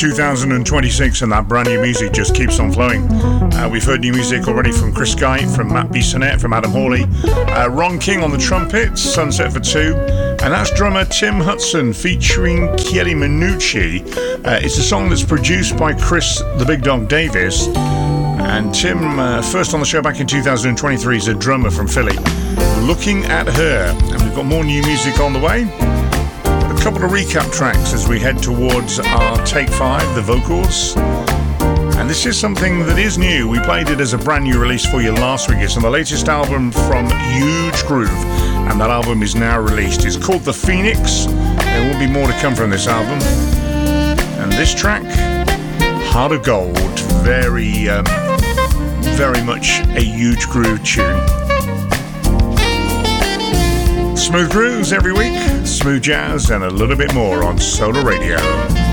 2026 and that brand new music just keeps on flowing. We've heard new music already from Chris Guy, from Matt Bissonette, from Adam Hawley, Ron King on the trumpet, Sunset for Two, and that's drummer Tim Hudson featuring Chieli Minucci. It's a song that's produced by Chris the Big Dog Davis, and Tim, first on the show back in 2023, is a drummer from Philly. Looking at Her, and we've got more new music on the way. A couple of recap tracks as we head towards our Take 5, the vocals. And this is something that is new. We played it as a brand new release for you last week. It's on the latest album from Huge Groove, and that album is now released. It's called The Phoenix. There will be more to come from this album. And this track, Heart of Gold, very much a Huge Groove tune. Smooth grooves every week, smooth jazz, and a little bit more on Solar Radio.